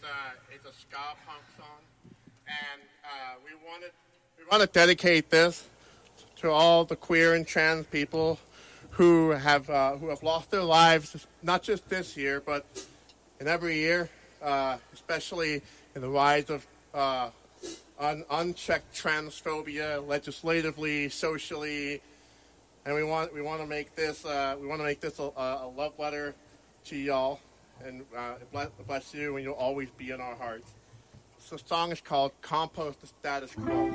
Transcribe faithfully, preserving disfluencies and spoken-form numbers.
uh, it's a ska punk song, and uh, we wanted we want to dedicate this to all the queer and trans people who have uh, who have lost their lives, not just this year, but in every year, uh, especially in the rise of uh, un- unchecked transphobia, legislatively, socially, and we want we want to make this uh, we want to make this a, a love letter to y'all, and uh, bless, bless you, and you'll always be in our hearts. So the song is called "Compost the Status Quo."